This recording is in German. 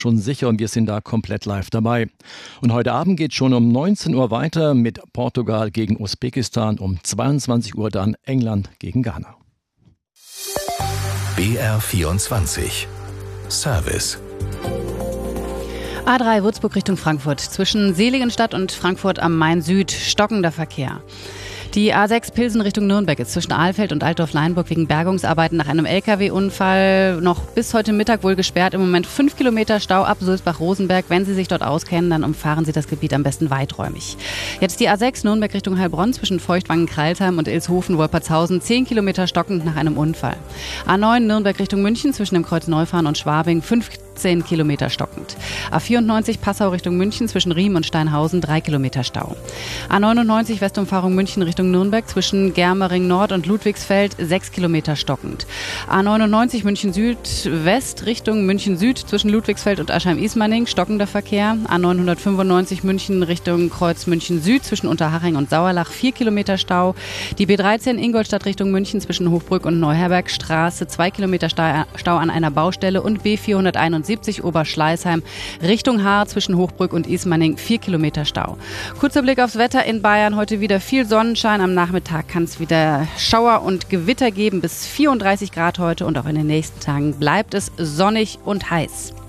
schon sicher und wir sind da komplett live dabei. Und heute Abend geht schon um 19 Uhr weiter mit Portugal gegen Usbekistan, um 22 Uhr dann England gegen Ghana. BR24 Service. A3 Würzburg Richtung Frankfurt. Zwischen Seligenstadt und Frankfurt am Main Süd stockender Verkehr. Die A6 Pilsen Richtung Nürnberg ist zwischen Ahlfeld und Altdorf-Leinburg wegen Bergungsarbeiten nach einem LKW-Unfall noch bis heute Mittag wohl gesperrt. Im Moment 5 Kilometer Stau ab Sulzbach-Rosenberg. Wenn Sie sich dort auskennen, dann umfahren Sie das Gebiet am besten weiträumig. Jetzt die A6 Nürnberg Richtung Heilbronn zwischen Feuchtwangen-Kreilsheim und Ilshofen-Wolpertshausen. 10 Kilometer stockend nach einem Unfall. A9 Nürnberg Richtung München zwischen dem Kreuz Neufahren und Schwabing. 15 Kilometer stockend. A94 Passau Richtung München zwischen Riem und Steinhausen. 3 Kilometer Stau. A99 Westumfahrung München Richtung Nürnberg zwischen Germering Nord und Ludwigsfeld 6 Kilometer stockend. A99 München Südwest Richtung München Süd zwischen Ludwigsfeld und Aschheim-Ismaning stockender Verkehr. A995 München Richtung Kreuz München Süd zwischen Unterhaching und Sauerlach 4 Kilometer Stau. Die B13 Ingolstadt Richtung München zwischen Hofbrück und Neuherbergstraße 2 Kilometer Stau an einer Baustelle und B471 Oberschleißheim Richtung Haar zwischen Hochbrück und Ismaning 4 Kilometer Stau. Kurzer Blick aufs Wetter in Bayern. Heute wieder viel Sonnenschein. Am Nachmittag kann es wieder Schauer und Gewitter geben. Bis 34 Grad heute und auch in den nächsten Tagen bleibt es sonnig und heiß.